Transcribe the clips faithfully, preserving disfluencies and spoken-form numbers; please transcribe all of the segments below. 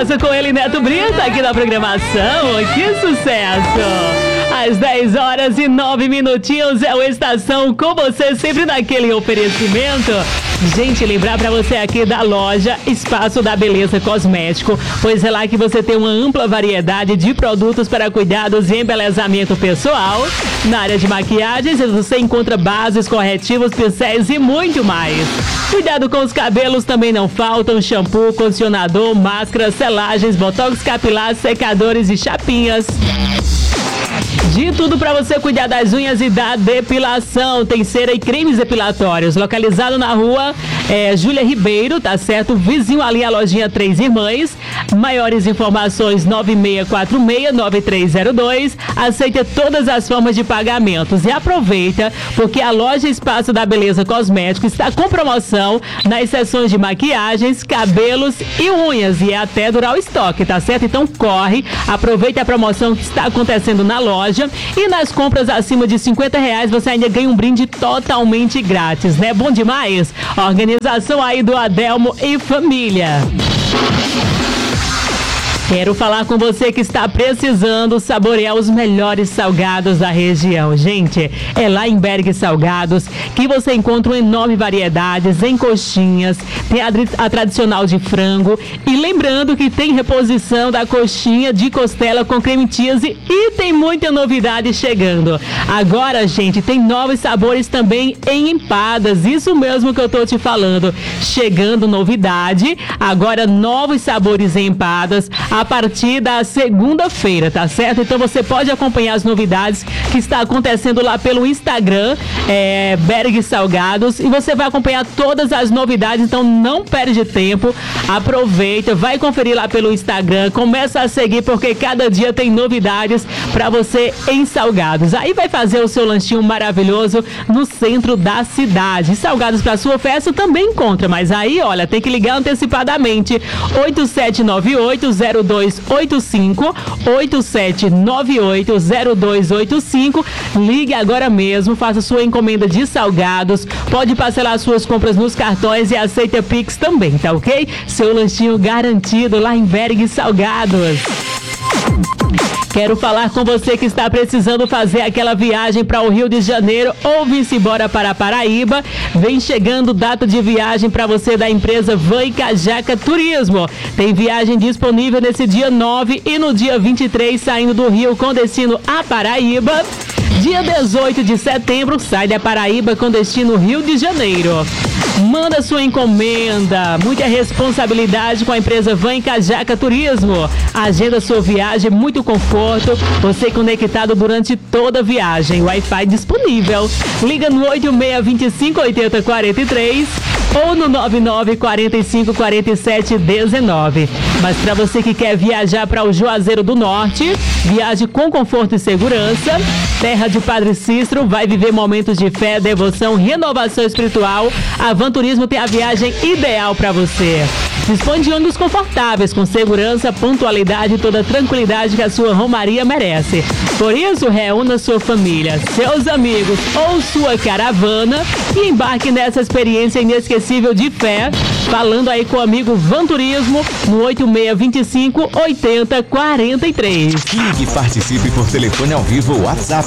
sucesso com ele, Neto Brito, aqui na programação. Que sucesso! Às dez horas e nove minutinhos é o Estação com você, sempre naquele oferecimento. Gente, lembrar pra você aqui da loja Espaço da Beleza Cosmético, pois é lá que você tem uma ampla variedade de produtos para cuidados e embelezamento pessoal. Na área de maquiagens, você encontra bases, corretivos, pincéis e muito mais. Cuidado com os cabelos também não faltam: shampoo, condicionador, máscara, selagens, botox capilar, secadores e chapinhas. De tudo para você cuidar das unhas e da depilação. Tem cera e cremes depilatórios. Localizado na rua é, Júlia Ribeiro, tá certo? Vizinho ali a lojinha Três Irmãs. Maiores informações nove seis quatro seis, nove três zero dois. Aceita todas as formas de pagamentos. E aproveita, porque a loja Espaço da Beleza Cosmético está com promoção nas seções de maquiagens, cabelos e unhas. E é até durar o estoque, tá certo? Então corre, aproveita a promoção que está acontecendo na loja. E nas compras acima de cinquenta reais você ainda ganha um brinde totalmente grátis, né? Bom demais? Organização aí do Adelmo e família. Quero falar com você que está precisando saborear os melhores salgados da região. Gente, é lá em Berg Salgados que você encontra uma enorme variedade em coxinhas, tem a, a tradicional de frango, e lembrando que tem reposição da coxinha de costela com creme cheese e tem muita novidade chegando. Agora, gente, tem novos sabores também em empadas, isso mesmo que eu tô te falando. Chegando novidade, agora novos sabores em empadas, a partir da segunda-feira, tá certo? Então você pode acompanhar as novidades que está acontecendo lá pelo Instagram, é, Berg Salgados, e você vai acompanhar todas as novidades, então não perde tempo, aproveita, vai conferir lá pelo Instagram, começa a seguir, porque cada dia tem novidades para você em Salgados. Aí vai fazer o seu lanchinho maravilhoso no centro da cidade. Salgados para sua festa também encontra, mas aí, olha, tem que ligar antecipadamente. oito sete nove oito zero dois oito cinco, oito sete nove oito zero dois oito cinco. Ligue agora mesmo, faça sua encomenda de salgados, pode parcelar suas compras nos cartões e aceita Pix também, tá ok? Seu lanchinho garantido lá em Berg Salgados. Quero falar com você que está precisando fazer aquela viagem para o Rio de Janeiro ou vir-se embora para Paraíba. Vem chegando data de viagem para você da empresa Van e Cajaca Turismo. Tem viagem disponível nesse dia nove e no dia vinte e três, saindo do Rio com destino a Paraíba. Dia dezoito de setembro, sai da Paraíba com destino Rio de Janeiro. Manda sua encomenda, muita responsabilidade com a empresa Van e Cajaca Turismo. Agenda sua viagem, muito conforto, você conectado durante toda a viagem. Wi-Fi disponível. Liga no oito seis dois cinco, oito zero quatro três ou no nove nove quatro cinco quatro sete um nove. Mas para você que quer viajar para o Juazeiro do Norte, viaje com conforto e segurança. Terra de Padre Cícero, vai viver momentos de fé, devoção, renovação espiritual. A Van Turismo tem a viagem ideal para você. Dispõe de ônibus confortáveis, com segurança, pontualidade e toda a tranquilidade que a sua romaria merece. Por isso, reúna sua família, seus amigos ou sua caravana e embarque nessa experiência inesquecível de fé, falando aí com o amigo Van Turismo no oito seis dois cinco, oito zero quatro três. Ligue e participe por telefone ao vivo ou WhatsApp.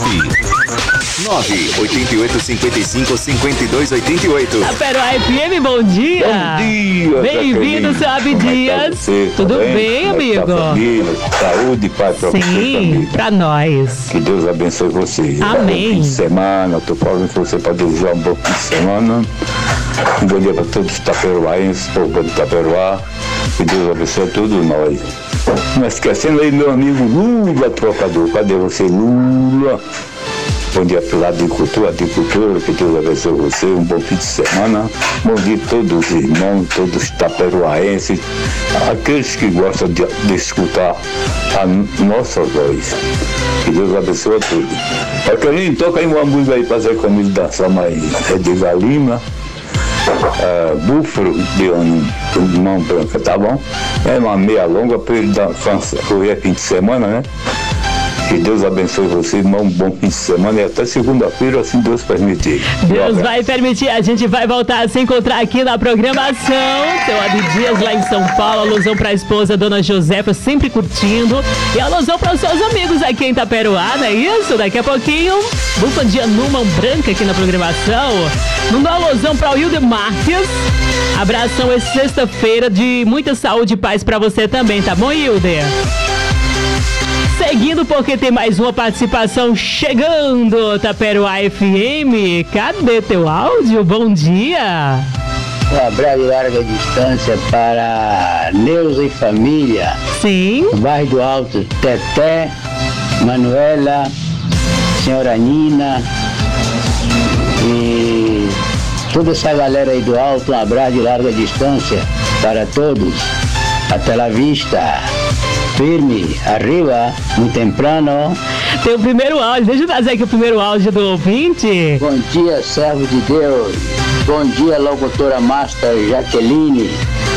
nove oito oito cinco cinco, cinco dois oito oito. Tapero F M, bom dia. Bom dia. Bem-vindo, seu Abdias. Tudo tá bem, bem, amigo? Tá família, saúde, paz pra você Sim, também. pra nós. Que Deus abençoe você. Amém. Bom fim de semana, tô falando com você para desejar um bom fim de semana. Um bom dia para todos os taperoaenses, povo de Taperoá. Que Deus abençoe todos nós. Não esquecendo aí meu amigo Lula Trocador. Cadê você, Lula? Bom dia pela agricultura, agricultura, que Deus abençoe você, um bom fim de semana. Bom dia a todos os irmãos, todos os taperoaenses, aqueles que gostam de, de escutar a nossa voz. Que Deus abençoe a todos. Aquelinho, toca aí uma música aí para fazer comigo dançar mais. Edgar Lima, uh, Búfalo de Mão Branca, tá bom? É uma meia longa para ele dançar, correr fim de semana, né? Que Deus abençoe vocês, um bom fim de semana e até segunda-feira, assim Deus permitir. Deus vai permitir, a gente vai voltar a se encontrar aqui na programação. Seu Adi Dias lá em São Paulo, alusão para a esposa, Dona Josefa, sempre curtindo. E alusão para os seus amigos aqui em Itaperuá, não é isso? Daqui a pouquinho, Bufa de Anuman Branca aqui na programação. Mandou alusão para o Hilde Marques. Abração, é sexta-feira de muita saúde e paz para você também, tá bom, Hilde? Seguindo, porque tem mais uma participação chegando, Itaperuá F M. Cadê teu áudio? Bom dia. Um abraço de larga distância para Neuza e família. Sim. Bairro do Alto, Teté, Manuela, Senhora Nina e toda essa galera aí do Alto. Um abraço de larga distância para todos. Até la vista. Firme, arriba, muito temprano. Tem o primeiro áudio, deixa eu trazer aqui o primeiro áudio do ouvinte. Bom dia, servo de Deus. Bom dia, locutora Master Jaqueline.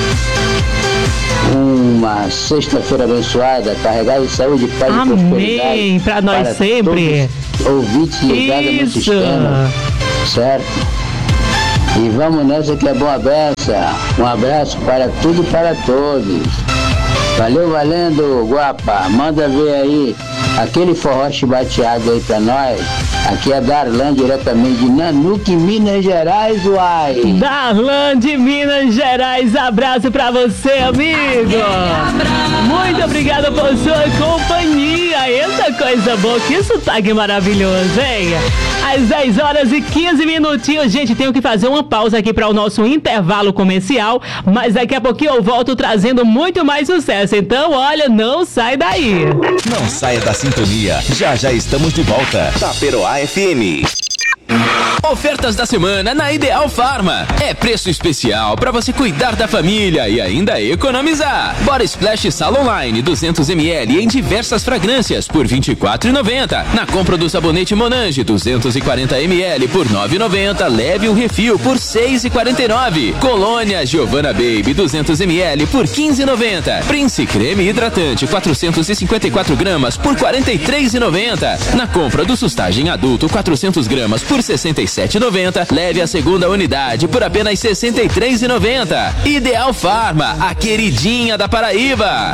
Uma sexta-feira abençoada, carregada de saúde, paz e prosperidade. Amém, pra nós para sempre. Ouvintes ligados no sistema, certo? E vamos nessa que é boa beça. Um abraço para tudo e para todos. Valeu, valendo, guapa. Manda ver aí aquele forró chibateado aí pra nós. Aqui é Darlan, diretamente de Nanuque, Minas Gerais, uai. Darlan de Minas Gerais, abraço pra você, amigo. Muito obrigado por sua companhia. Eita coisa boa, que sotaque maravilhoso, hein? Às dez horas e quinze minutinhos, gente, tenho que fazer uma pausa aqui para o nosso intervalo comercial, mas daqui a pouquinho eu volto trazendo muito mais sucesso. Então, olha, não sai daí. Não saia da sintonia. Já já estamos de volta. Itaperuá F M. Ofertas da semana na Ideal Farma. É preço especial para você cuidar da família e ainda economizar. Body Splash Salon Line duzentos mililitros em diversas fragrâncias por vinte e quatro reais e noventa centavos. Na compra do sabonete Monange duzentos e quarenta mililitros por nove reais e noventa centavos, leve o refil por seis reais e quarenta e nove centavos. Colônia Giovanna Baby duzentos mililitros por quinze reais e noventa centavos. Prince Creme Hidratante quatrocentos e cinquenta e quatro gramas por quarenta e três reais e noventa centavos. Na compra do Sustagem Adulto quatrocentas gramas por sessenta e sete reais e noventa centavos, leve a segunda unidade por apenas sessenta e três reais e noventa centavos. Ideal Farma, a queridinha da Paraíba.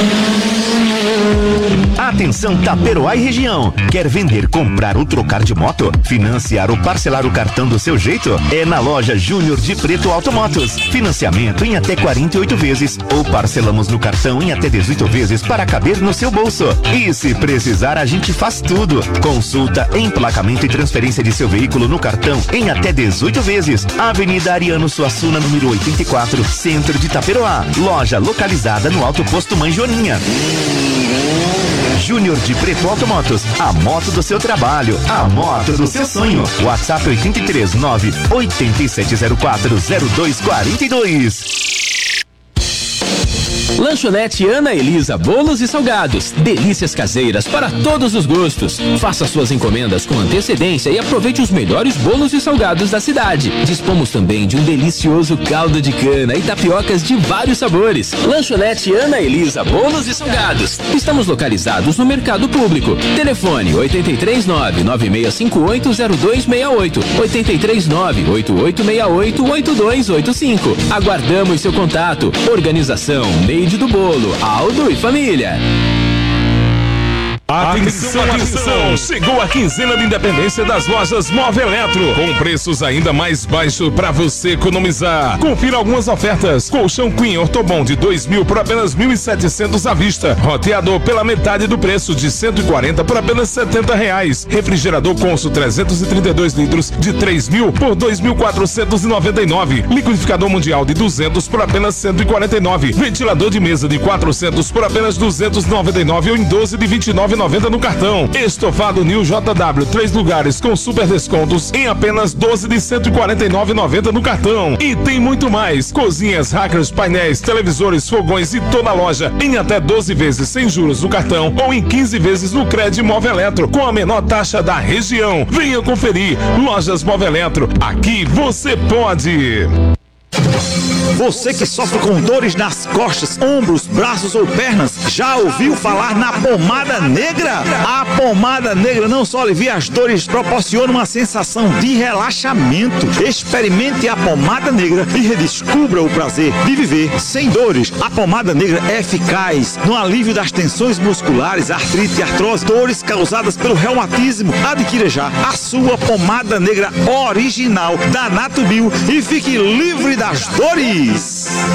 Atenção Itaperuá e região. Quer vender, comprar ou trocar de moto? Financiar ou parcelar o cartão do seu jeito? É na loja Júnior de Preto Automotos. Financiamento em até quarenta e oito vezes ou parcelamos no cartão em até dezoito vezes para caber no seu bolso. E se precisar, a gente faz tudo. Consulta, emplacamento e transferência de seu veículo no cartão em até dezoito vezes. Avenida Ariano Suassuna, número oitenta e quatro, Centro de Itaperuá. Loja localizada no Alto Posto Mãe Joaninha. Júnior de Preto Automotos, a moto do seu trabalho, a moto do seu sonho. WhatsApp oito três nove, oito sete zero quatro, zero dois quatro dois. Lanchonete Ana Elisa Bolos e Salgados. Delícias caseiras para todos os gostos. Faça suas encomendas com antecedência e aproveite os melhores bolos e salgados da cidade. Dispomos também de um delicioso caldo de cana e tapiocas de vários sabores. Lanchonete Ana Elisa Bolos e Salgados. Estamos localizados no Mercado Público. Telefone oito três nove, nove seis cinco oito, zero dois seis oito, oito três nove, oito oito seis oito, oito dois oito cinco. Aguardamos seu contato. Organização Meio do Bolo, Aldo e família. Atenção, atenção! Chegou a quinzena de independência das lojas Móvel Eletro, com preços ainda mais baixos para você economizar. Confira algumas ofertas: colchão Queen Ortobon de dois mil por apenas mil e setecentos à vista, roteador pela metade do preço de cento e quarenta por apenas setenta reais, refrigerador Consul trezentos e trinta e dois litros de três mil por dois mil quatrocentos e noventa e nove, liquidificador mundial de duzentos por apenas cento e quarenta e nove, ventilador de mesa de quatrocentos por apenas duzentos e noventa e nove ou em doze de vinte e nove reais e noventa no cartão. Estofado New J W, três lugares com super descontos em apenas doze de cento e quarenta e nove reais e noventa no cartão. E tem muito mais: cozinhas, hackers, painéis, televisores, fogões e toda a loja em até doze vezes sem juros no cartão ou em quinze vezes no Cred Móvel Eletro com a menor taxa da região. Venha conferir. Lojas Móvel Eletro, aqui você pode. Você que sofre com dores nas costas, ombros, braços ou pernas, já ouviu falar na pomada negra? A pomada negra não só alivia as dores, proporciona uma sensação de relaxamento. Experimente a pomada negra e redescubra o prazer de viver sem dores. A pomada negra é eficaz no alívio das tensões musculares, artrite, artrose, dores causadas pelo reumatismo. Adquira já a sua pomada negra original da Natubio e fique livre das dores.